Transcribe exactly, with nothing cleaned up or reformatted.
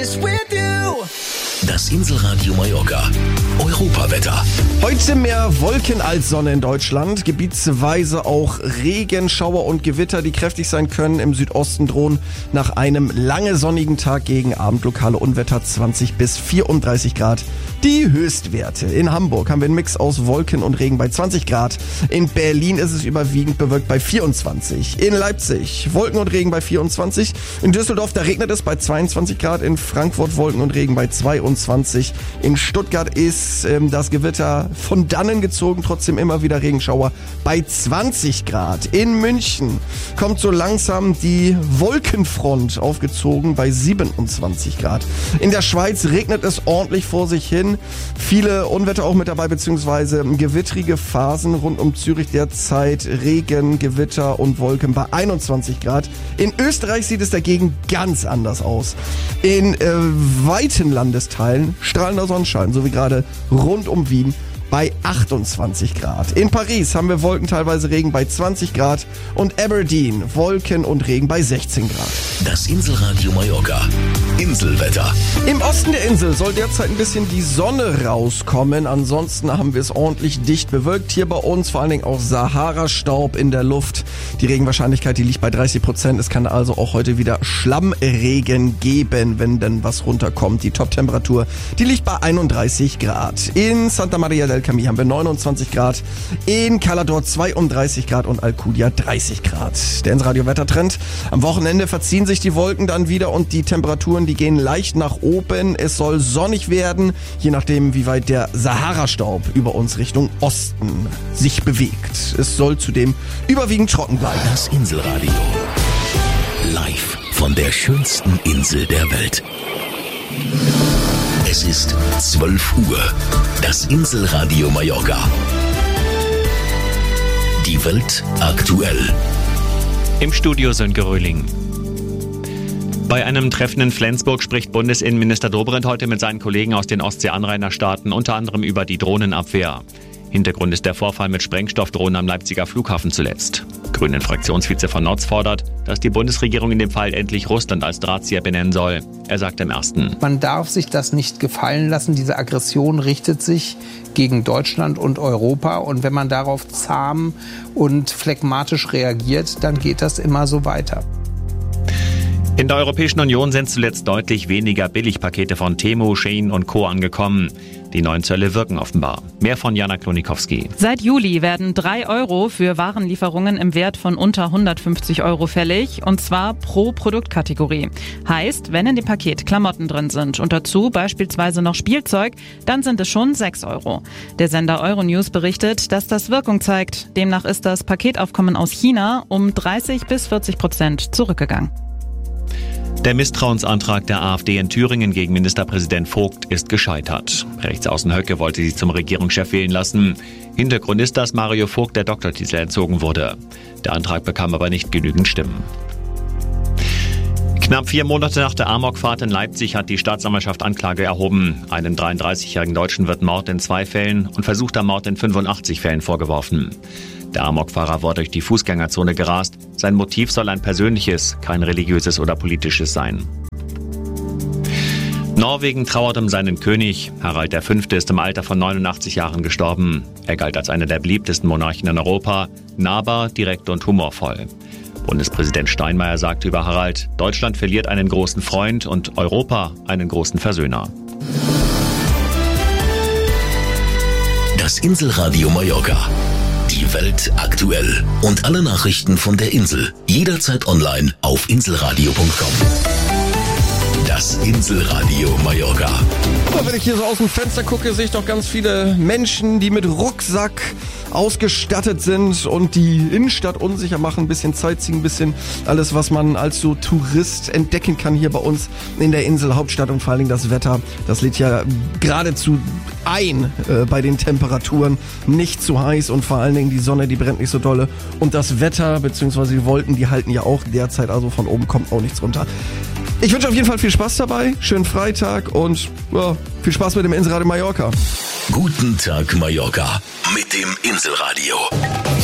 Das Inselradio Mallorca. Europawetter. Heute mehr Wolken als Sonne in Deutschland. Gebietsweise auch Regen, Schauer und Gewitter, die kräftig sein können. Im Südosten drohen nach einem lange sonnigen Tag gegen Abend lokale Unwetter zwanzig bis vierunddreißig Grad. Die Höchstwerte. In Hamburg haben wir einen Mix aus Wolken und Regen bei zwanzig Grad. In Berlin ist es überwiegend bewölkt bei vierundzwanzig. In Leipzig Wolken und Regen bei vierundzwanzig. In Düsseldorf, da regnet es bei zweiundzwanzig Grad. In Frankfurt Wolken und Regen bei zweiundzwanzig. In Stuttgart ist ähm, das Gewitter von dannen gezogen, trotzdem immer wieder Regenschauer bei zwanzig Grad. In München kommt so langsam die Wolkenfront aufgezogen bei siebenundzwanzig Grad. In der Schweiz regnet es ordentlich vor sich hin. Viele Unwetter auch mit dabei, beziehungsweise gewittrige Phasen rund um Zürich derzeit. Regen, Gewitter und Wolken bei einundzwanzig Grad. In Österreich sieht es dagegen ganz anders aus. In äh, weiten Landesteilen strahlender Sonnenschein, so wie gerade rund um Wien bei achtundzwanzig Grad. In Paris haben wir Wolken, teilweise Regen bei zwanzig Grad und Aberdeen Wolken und Regen bei sechzehn Grad. Das Inselradio Mallorca. Inselwetter. Im Osten der Insel soll derzeit ein bisschen die Sonne rauskommen. Ansonsten haben wir es ordentlich dicht bewölkt. Hier bei uns vor allen Dingen auch Sahara-Staub in der Luft. Die Regenwahrscheinlichkeit, die liegt bei dreißig Prozent. Es kann also auch heute wieder Schlammregen geben, wenn denn was runterkommt. Die Top-Temperatur, die liegt bei einunddreißig Grad. In Santa Maria del Camí haben wir neunundzwanzig Grad. In Calador zweiunddreißig Grad und Alcudia dreißig Grad. Der Inselradio-Wettertrend. Am Wochenende verziehen sich die Wolken dann wieder und die Temperaturen, die gehen leicht nach oben. Es soll sonnig werden, je nachdem, wie weit der Sahara-Staub über uns Richtung Osten sich bewegt. Es soll zudem überwiegend trocken bleiben. Das Inselradio. Live von der schönsten Insel der Welt. Es ist zwölf Uhr. Das Inselradio Mallorca. Die Welt aktuell. Im Studio Sönke Röhling. Bei einem Treffen in Flensburg spricht Bundesinnenminister Dobrindt heute mit seinen Kollegen aus den Ostsee-Anrainerstaaten unter anderem über die Drohnenabwehr. Hintergrund ist der Vorfall mit Sprengstoffdrohnen am Leipziger Flughafen zuletzt. Grünen-Fraktionsvize von Notz fordert, dass die Bundesregierung in dem Fall endlich Russland als Drahtzieher benennen soll. Er sagt im Ersten: Man darf sich das nicht gefallen lassen. Diese Aggression richtet sich gegen Deutschland und Europa. Und wenn man darauf zahm und phlegmatisch reagiert, dann geht das immer so weiter. In der Europäischen Union sind zuletzt deutlich weniger Billigpakete von Temu, Shein und Co. angekommen. Die neuen Zölle wirken offenbar. Mehr von Jana Klonikowski. Seit Juli werden drei Euro für Warenlieferungen im Wert von unter hundertfünfzig Euro fällig, und zwar pro Produktkategorie. Heißt, wenn in dem Paket Klamotten drin sind und dazu beispielsweise noch Spielzeug, dann sind es schon sechs Euro. Der Sender Euronews berichtet, dass das Wirkung zeigt. Demnach ist das Paketaufkommen aus China um dreißig bis vierzig Prozent zurückgegangen. Der Misstrauensantrag der AfD in Thüringen gegen Ministerpräsident Vogt ist gescheitert. Rechtsaußen Höcke wollte sie zum Regierungschef wählen lassen. Hintergrund ist, dass Mario Vogt der Doktortitel entzogen wurde. Der Antrag bekam aber nicht genügend Stimmen. Knapp vier Monate nach der Amokfahrt in Leipzig hat die Staatsanwaltschaft Anklage erhoben. Einem dreiunddreißigjährigen Deutschen wird Mord in zwei Fällen und versuchter Mord in fünfundachtzig Fällen vorgeworfen. Der Amokfahrer war durch die Fußgängerzone gerast. Sein Motiv soll ein persönliches, kein religiöses oder politisches sein. Norwegen trauert um seinen König. Harald der Fünfte ist im Alter von neunundachtzig Jahren gestorben. Er galt als einer der beliebtesten Monarchen in Europa. Nahbar, direkt und humorvoll. Bundespräsident Steinmeier sagte über Harald: Deutschland verliert einen großen Freund und Europa einen großen Versöhner. Das Inselradio Mallorca. Die Welt aktuell. Und alle Nachrichten von der Insel. Jederzeit online auf inselradio punkt com. Das Inselradio Mallorca. Aber wenn ich hier so aus dem Fenster gucke, sehe ich doch ganz viele Menschen, die mit Rucksack ausgestattet sind und die Innenstadt unsicher machen. Ein bisschen Sightseeing, ein bisschen alles, was man als so Tourist entdecken kann hier bei uns in der Inselhauptstadt. Und vor allen Dingen das Wetter, das lädt ja geradezu ein äh, bei den Temperaturen. Nicht zu heiß und vor allen Dingen die Sonne, die brennt nicht so dolle. Und das Wetter bzw. die Wolken, die halten ja auch derzeit, also von oben kommt auch nichts runter. Ich wünsche auf jeden Fall viel Spaß dabei, schönen Freitag und ja, viel Spaß mit dem Inselradio Mallorca. Guten Tag Mallorca mit dem Inselradio.